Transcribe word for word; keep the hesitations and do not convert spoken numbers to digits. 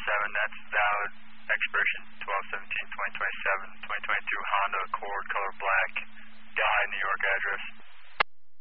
seven, that's valid. Expiration twelve seventeen twenty twenty-seven. twenty twenty-two Honda Accord, color black. Guy, New York address.